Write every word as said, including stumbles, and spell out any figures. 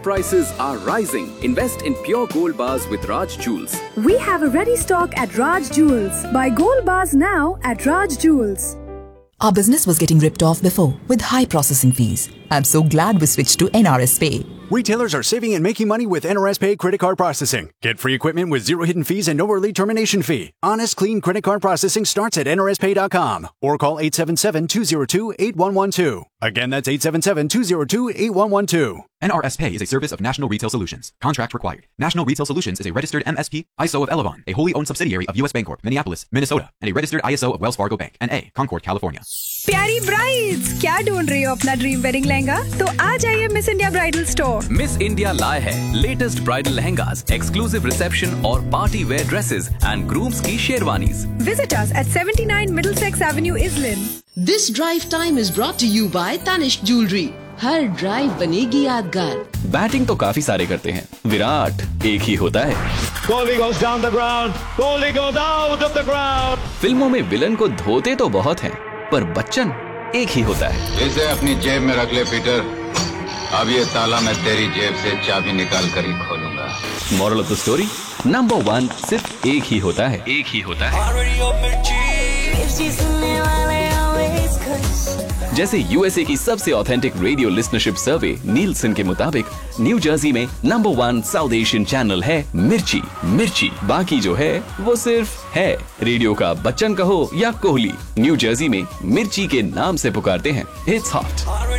Gold prices are rising. Invest in pure gold bars with Raj Jewels. We have a ready stock at Raj Jewels. Buy gold bars now at Raj Jewels. Our business was getting ripped off before with high processing fees. I'm so glad we switched to N R S Pay. Retailers are saving and making money with N R S Pay credit card processing. Get free equipment with zero hidden fees and no early termination fee. Honest, clean credit card processing starts at N R S pay dot com or call eight seven seven, two zero two, eight one one two. Again, that's eight seven seven, two zero two, eight one one two. N R S Pay is a service of National Retail Solutions. Contract required. National Retail Solutions is a registered M S P, I S O of Elavon, a wholly owned subsidiary of U S Bancorp, Minneapolis, Minnesota, and a registered I S O of Wells Fargo Bank, N A, Concord, California. प्यारी brides, क्या ढूंढ रही हो अपना dream wedding lehenga? तो आ जाइए miss India bridal store. Miss India लाए है latest bridal lehengas, exclusive reception और party wear dresses and grooms की sherwanis. Visit us at seventy-nine Middlesex Avenue, Islin. This drive time is brought to you by Tanishq Jewelry. Her drive बनेगी यादगार। Batting तो काफी सारे करते हैं, विराट एक ही होता है। Kohli goes down the ground, Kohli goes out of the ground. फिल्मों में विलन को धोते तो बहुत हैं, पर बच्चन एक ही होता है। इसे अपनी जेब में रख ले पीटर। अब ये ताला मैं तेरी जेब से चाबी निकाल कर ही खोलूंगा। Moral of the story, number one सिर्फ एक ही होता है, एक ही होता है। जैसे यूएसए की सबसे ऑथेंटिक रेडियो लिसनरशिप सर्वे नीलसन के मुताबिक न्यू जर्सी में number one south Asian channel है मिर्ची। मिर्ची बाकी जो है वो सिर्फ है। रेडियो का बच्चन कहो या कोहली, न्यू जर्सी में मिर्ची के नाम से पुकारते हैं। It's hot.